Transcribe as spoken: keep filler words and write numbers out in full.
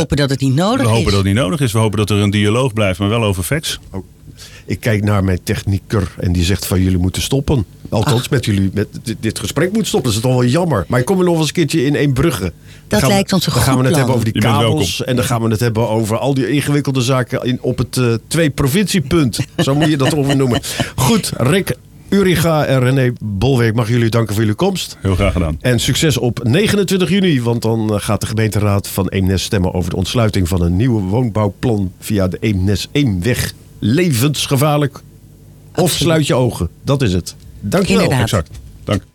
hopen dat het niet nodig we is. We hopen dat het niet nodig is. We hopen dat er een dialoog blijft, maar wel over facts. Oh. Ik kijk naar mijn technieker en die zegt van jullie moeten stoppen. Althans, Ach. met jullie, met dit, dit gesprek moet stoppen. Dat is toch wel jammer. Maar ik kom er nog eens een keertje in één brugge. Dat gaan lijkt we, ons een Dan goed gaan we het plan. hebben over die kabels. En dan gaan we het hebben over al die ingewikkelde zaken in, op het uh, twee-provinciepunt. Zo moet je dat over noemen. Goed, Rick Uriga en René Bolwerk, mag jullie danken voor jullie komst. Heel graag gedaan. En succes op negenentwintig juni, want dan gaat de gemeenteraad van Eemnes stemmen over de ontsluiting van een nieuwe woonbouwplan via de Eemnes-Eemweg. Levensgevaarlijk. Of sluit je ogen. Dat is het. Dank je wel. Inderdaad. Exact. Dank.